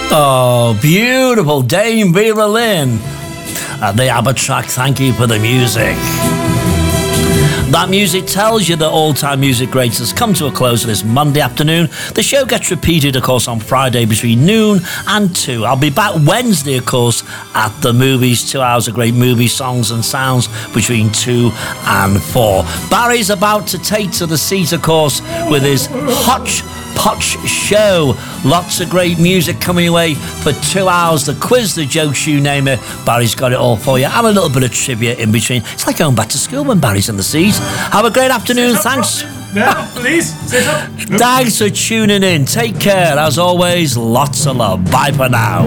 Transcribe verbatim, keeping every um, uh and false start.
Oh, beautiful Dame Vera Lynn. At the ABBA track, thank you for the music. That music tells you that all-time music greats has come to a close this Monday afternoon. The show gets repeated, of course, on Friday between noon and two. I'll be back Wednesday, of course, at the movies. Two hours of great movie songs and sounds between two and four. Barry's about to take to the seat, of course, with his Hotch Potch show. Lots of great music coming away for two hours. The quiz, the jokes, you name it. Barry's got it all for you. And a little bit of trivia in between. It's like going back to school when Barry's in the seat. Have a great afternoon. Sit Thanks. Up, no, please, sit up. Thanks for tuning in. Take care. As always, lots of love. Bye for now.